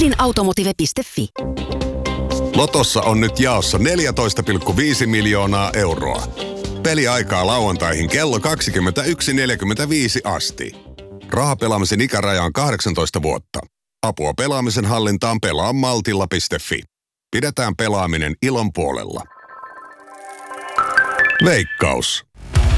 Ydinautomotive.fi. Lotossa on nyt jaossa 14,5 miljoonaa euroa. Peliaikaa lauantaihin kello 21.45 asti. Rahapelaamisen ikäraja on 18 vuotta. Apua pelaamisen hallintaan pelaamaltilla.fi. Pidetään pelaaminen ilon puolella. Veikkaus.